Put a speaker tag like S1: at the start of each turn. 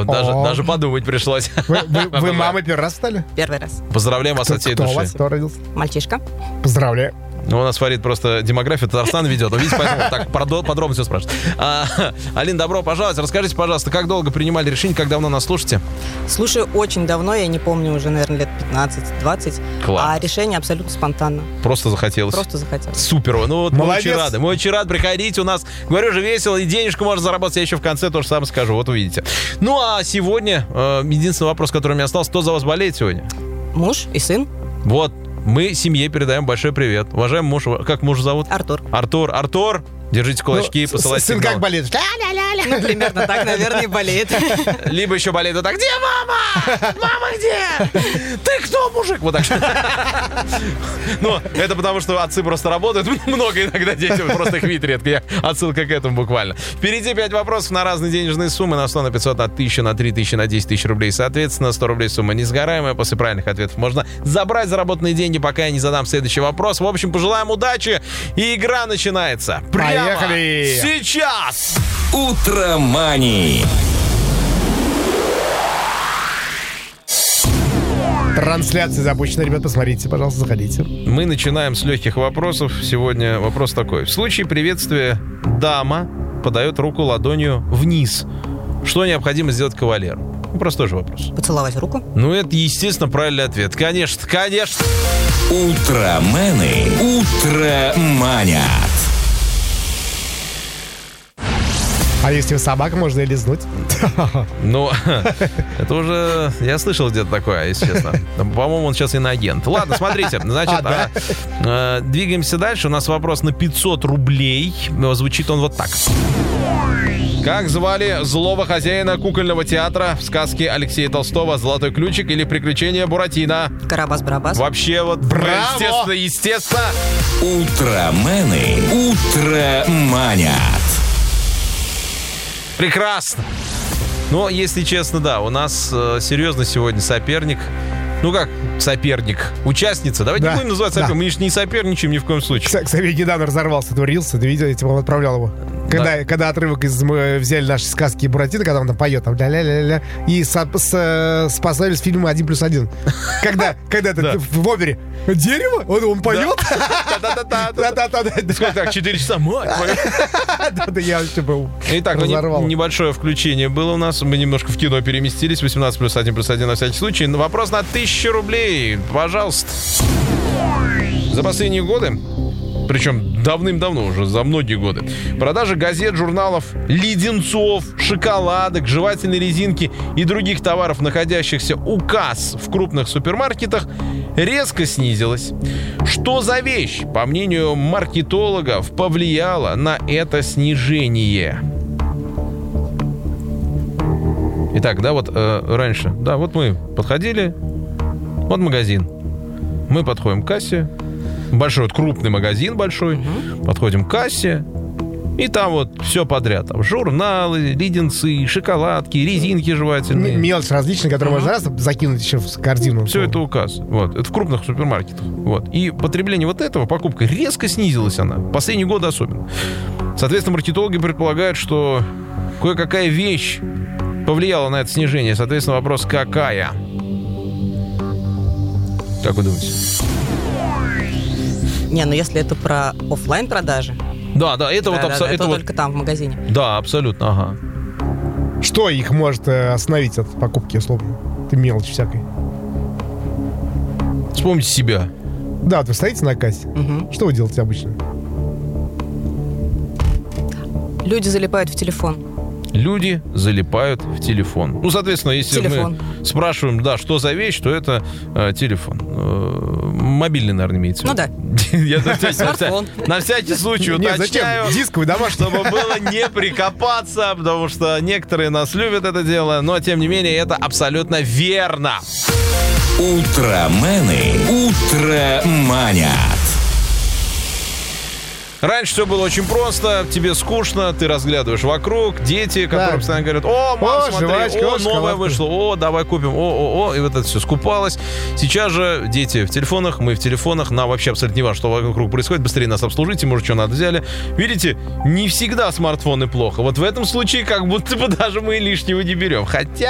S1: Даже подумать пришлось.
S2: Вы мамой первый раз стали?
S3: Первый раз.
S1: Поздравляем вас от всей
S2: Кто у
S1: души.
S2: вас? Кто родился?
S3: Мальчишка.
S2: Поздравляю.
S1: Ну, у нас Фарид просто демографию Татарстана ведет. Он, видите, поэтому так подробно все спрашивает. Алина, добро пожаловать. Расскажите, пожалуйста, как долго принимали решение, как давно нас слушаете?
S3: Слушаю очень давно, я не помню, уже, наверное, лет 15-20.
S1: Класс.
S3: А решение абсолютно спонтанно.
S1: Просто захотелось.
S3: Просто захотелось.
S1: Супер. Ну вот
S2: Молодец.
S1: мы очень рады. Приходите у нас. Говорю же, весело, и денежку можно заработать. Я еще в конце то же самое скажу. Вот увидите. Ну, а сегодня единственный вопрос, который у меня остался. Кто за вас болеет сегодня?
S3: Муж и сын.
S1: Вот. Мы семье передаем большой привет. Уважаемый муж, как мужа зовут?
S3: Артур.
S1: Артур, держите кулачки, посылайте
S2: Сын
S1: сигнал.
S2: как болеет?
S3: Ну, примерно так, наверное, и болеет.
S1: Либо еще болеет вот так: где мама? Мама где? Ты кто, мужик? Вот так. Ну, это потому, что отцы просто работают много иногда, дети просто их видят редко. Я отсылка к этому буквально. Впереди 5 вопросов на разные денежные суммы. На 100, на 500, на 1000, на 3000, на 10 тысяч рублей. Соответственно, 100 рублей сумма несгораемая. После правильных ответов можно забрать заработанные деньги, пока я не задам следующий вопрос. В общем, пожелаем удачи. И игра начинается. Прямо
S2: Поехали!
S1: сейчас!
S4: Утромани.
S2: Трансляция запущена, ребят, посмотрите, пожалуйста, заходите.
S1: Мы начинаем с легких вопросов. Сегодня вопрос такой. В случае приветствия дама подает руку ладонью вниз. Что необходимо сделать кавалеру? Простой же вопрос.
S3: Поцеловать руку.
S1: Ну, это, естественно, правильный ответ. Конечно, конечно.
S4: Утромены. Утроманят.
S2: А если собака, можно и лизнуть.
S1: Ну, это уже... Я слышал где-то такое, если честно. По-моему, он сейчас иноагент. Ладно, смотрите. Значит, двигаемся дальше. У нас вопрос на 500 рублей. Звучит он вот так. Как звали злого хозяина кукольного театра в сказке Алексея Толстого «Золотой ключик» или «Приключения Буратино»?
S3: Карабас-барабас.
S1: Вообще вот...
S2: Браво!
S1: Естественно.
S4: Утромены. Утроманят.
S1: Прекрасно. Но, если честно, да, у нас серьезно сегодня соперник. Ну как соперник? Участница. Давайте не будем называть соперником. Мы же не соперничаем ни в коем случае.
S2: Кстати, недавно разорвался этот рилс, ты видел, я тебе отправлял его. Когда отрывок мы взяли наши сказки Буратино, когда он там поет, там ля-ля-ля-ля, и поставили с фильма «1+1». Когда это в опере дерево, он поет.
S1: Сколько так? 4 часа?
S2: Да, я вообще был.
S1: Итак, небольшое включение было у нас. Мы немножко в кино переместились. 18 плюс 1 плюс 1 на всякий случай. Вопрос на 1000 рублей. Пожалуйста. За последние годы, причем давным-давно уже, за многие годы, продажи газет, журналов, леденцов, шоколадок, жевательной резинки и других товаров, находящихся у касс в крупных супермаркетах, резко снизилась. Что за вещь, по мнению маркетологов, повлияла на это снижение? Итак, да, вот раньше, да, вот мы подходили, вот магазин. Мы подходим к кассе. Большой, вот крупный магазин большой. Подходим к кассе. И там вот все подряд. Там журналы, леденцы, шоколадки, резинки жевательные.
S2: Мелочь различная, которую можно раз закинуть еще в корзину.
S1: Все это у касс. Вот. Это в крупных супермаркетах. Вот. И потребление вот этого, покупка, резко снизилась она. Последние годы особенно. Соответственно, маркетологи предполагают, что кое-какая вещь повлияла на это снижение. Соответственно, вопрос, какая? Как вы думаете?
S3: Не, ну если это про офлайн продажи.
S1: Да, это вот
S3: абсолютно. Это
S1: вот...
S3: только там, в магазине.
S1: Да, абсолютно, ага.
S2: Что их может остановить от покупки, условно? Ты мелочь всякой.
S1: Вспомните себя.
S2: Да, вот вы стоите на кассе. Что вы делаете обычно?
S3: Люди залипают в телефон.
S1: Люди залипают в телефон. Ну, соответственно, если
S3: телефон.
S1: Мы спрашиваем, да, что за вещь, то это телефон. Мобильный, наверное, имеется в виду.
S3: Ну да.
S1: Смартфон. На всякий случай уточняю.
S2: Дисковый, домашний.
S1: Чтобы было не прикопаться, потому что некоторые нас любят это дело, но, тем не менее, это абсолютно верно.
S4: Утромены. Утроманят.
S1: Раньше все было очень просто, тебе скучно, ты разглядываешь вокруг, дети, которые постоянно говорят: о, мам, смотри,
S2: жвачка,
S1: новое вышло, о, давай купим, и вот это все скупалось. Сейчас же дети в телефонах, мы в телефонах, нам вообще абсолютно не важно, что вокруг происходит, быстрее нас обслужите, может, что надо взяли. Видите, не всегда смартфоны плохо, вот в этом случае как будто бы даже мы лишнего не берем, хотя